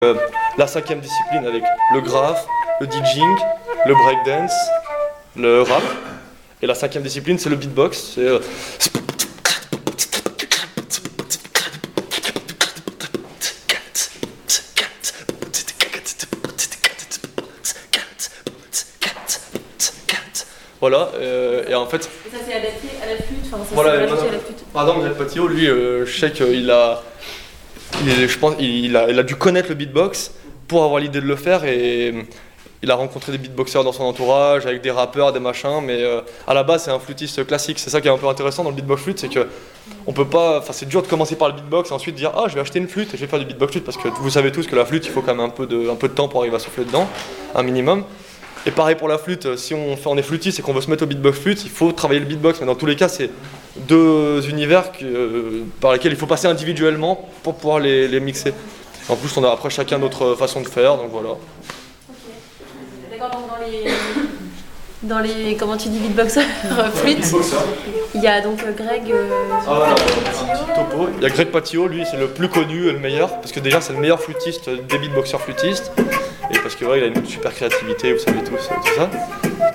La cinquième discipline avec le graphe, le DJing, le breakdance, le rap. Et la cinquième discipline, c'est le beatbox. Voilà, et en fait... Et ça c'est adapté à la flûte, enfin ça voilà, c'est adapté à la flûte. par exemple, Greg Patio, lui, je sais qu'il a... il a dû connaître le beatbox pour avoir l'idée de le faire et il a rencontré des beatboxers dans son entourage, avec des rappeurs, des machins, mais à la base c'est un flûtiste classique. C'est ça qui est un peu intéressant dans le beatbox flûte, c'est que on peut pas, enfin c'est dur de commencer par le beatbox et ensuite dire ah je vais acheter une flûte et je vais faire du beatbox flûte parce que vous savez tous que la flûte il faut quand même un peu de temps pour arriver à souffler dedans, un minimum. Et pareil pour la flûte, si on est flûtiste et qu'on veut se mettre au beatbox flûte, il faut travailler le beatbox, mais dans tous les cas c'est deux univers par lesquels il faut passer individuellement pour pouvoir les mixer. En plus on a après chacun notre façon de faire, donc voilà. D'accord, donc dans les comment tu dis beatboxer flûte, il y a donc Greg Patio. Il y a Greg Patio, lui c'est le plus connu et le meilleur, parce que déjà c'est le meilleur flûtiste des beatboxers flûtistes, et parce que ouais, il a une super créativité, vous savez tous, tout ça.